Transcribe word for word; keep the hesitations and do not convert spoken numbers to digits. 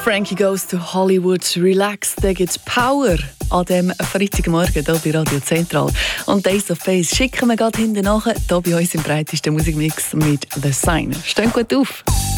Frankie Goes to Hollywood, relax, da gibt's Power an diesem Freitagmorgen hier bei Radio Zentral. Und Days of Face schicken wir gerade hinten nach, hier bei uns im breitesten Musikmix mit The Sign. Steht gut auf!